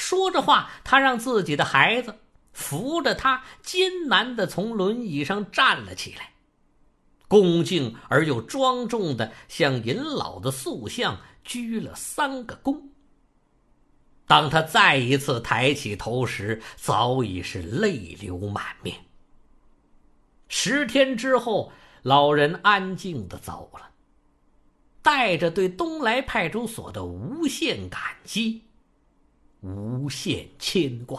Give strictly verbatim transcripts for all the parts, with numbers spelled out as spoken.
说着话，他让自己的孩子扶着他，艰难地从轮椅上站了起来，恭敬而又庄重地向尹老的塑像鞠了三个躬。当他再一次抬起头时，早已是泪流满面。十天之后，老人安静地走了，带着对东来派出所的无限感激，无限牵挂。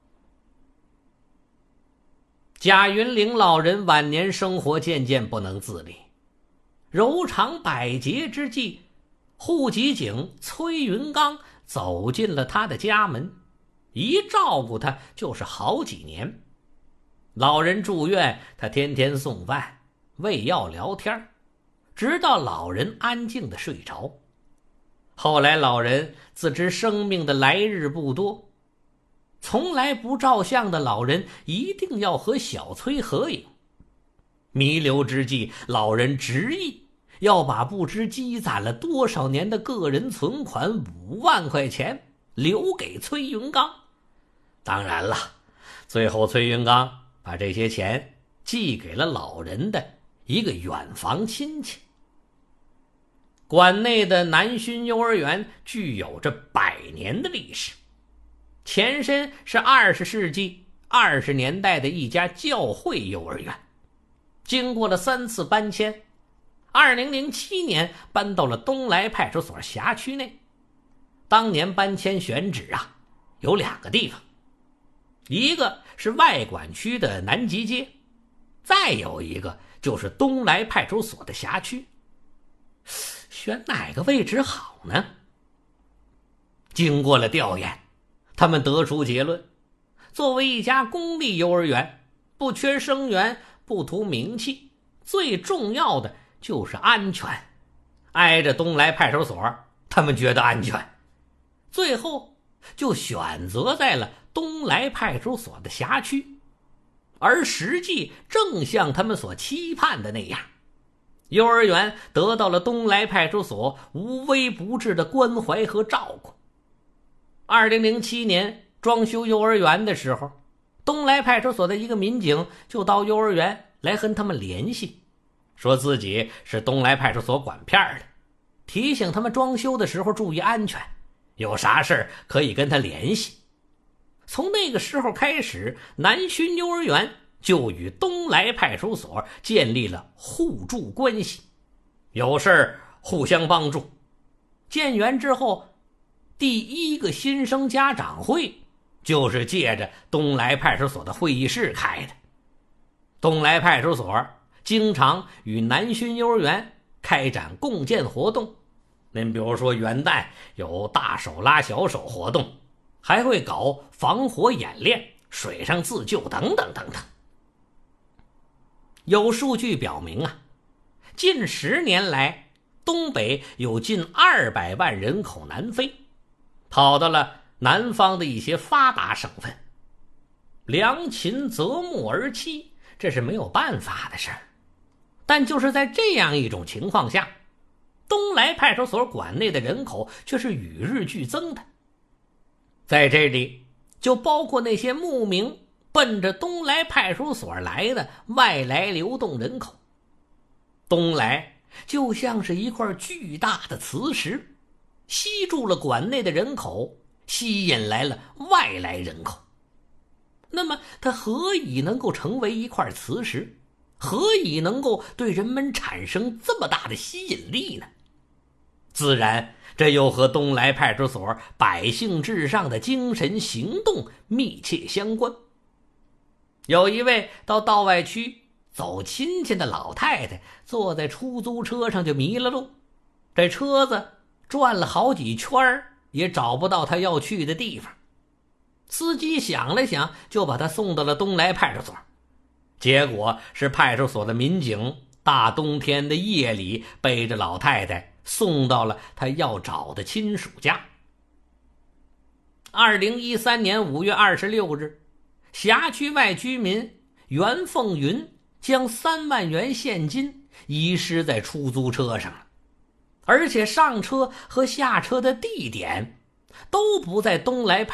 贾云林老人晚年生活渐渐不能自理，柔肠百结之际，户籍警崔云刚走进了他的家门，一照顾他就是好几年。老人住院，他天天送饭喂药聊天，直到老人安静地睡着。后来老人自知生命的来日不多，从来不照相的老人一定要和小崔合影。弥留之际，老人执意要把不知积攒了多少年的个人存款五万块钱留给崔云刚。当然了，最后崔云刚把这些钱寄给了老人的一个远房亲戚。馆内的南薰幼儿园具有着百年的历史，前身是二十世纪二十年代的一家教会幼儿园，经过了三次搬迁，二零零七年搬到了东来派出所辖区内。当年搬迁选址啊，有两个地方，一个是外管区的南极街，再有一个就是东来派出所的辖区。选哪个位置好呢？经过了调研，他们得出结论，作为一家公立幼儿园，不缺生源，不图名气，最重要的就是安全。挨着东来派出所，他们觉得安全，最后就选择在了东来派出所的辖区。而实际正像他们所期盼的那样，幼儿园得到了东来派出所无微不至的关怀和照顾。二零零七年装修幼儿园的时候，东来派出所的一个民警就到幼儿园来和他们联系，说自己是东来派出所管片的，提醒他们装修的时候注意安全，有啥事可以跟他联系。从那个时候开始，南薰幼儿园就与东来派出所建立了互助关系，有事互相帮助。建园之后，第一个新生家长会就是借着东来派出所的会议室开的。东来派出所经常与南薰幼儿园开展共建活动，您比如说元旦有大手拉小手活动，还会搞防火演练、水上自救等等等等。有数据表明啊，近十年来，东北有近二百万人口南飞，跑到了南方的一些发达省份。良禽择木而栖，这是没有办法的事儿。但就是在这样一种情况下，东来派出所管内的人口却是与日俱增的。在这里就包括那些慕名奔着东来派出所来的外来流动人口。东来就像是一块巨大的磁石，吸住了馆内的人口，吸引来了外来人口。那么它何以能够成为一块磁石？何以能够对人们产生这么大的吸引力呢？自然这又和东来派出所百姓至上的精神行动密切相关。有一位到道外区走亲戚的老太太，坐在出租车上就迷了路，这车子转了好几圈也找不到她要去的地方。司机想了想，就把她送到了东来派出所。结果是派出所的民警大冬天的夜里背着老太太送到了她要找的亲属家。二零一三年五月二十六日，辖区外居民袁凤云将三万元现金遗失在出租车上了，而且上车和下车的地点都不在东来派